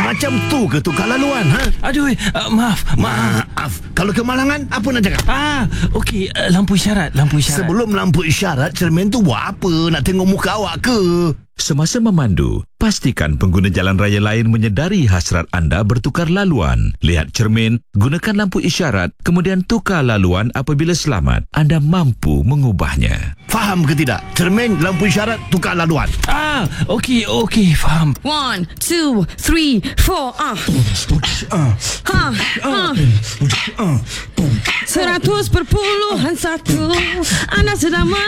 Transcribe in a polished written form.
Macam tu ke tukar laluan, ha? Aduh, maaf. Kalau kemalangan, apa nak cakap? Okey, lampu isyarat. Sebelum lampu isyarat, cermin tu buat apa? Nak tengok muka awak ke? Semasa memandu, pastikan pengguna jalan raya lain menyedari hasrat anda bertukar laluan. Lihat cermin, gunakan lampu isyarat, kemudian tukar laluan apabila selamat. Anda mampu mengubahnya. Faham ke tidak? Cermin, lampu isyarat, tukar laluan. Okey, faham. 1, 2, 3, 4. 100.1 Anda sedang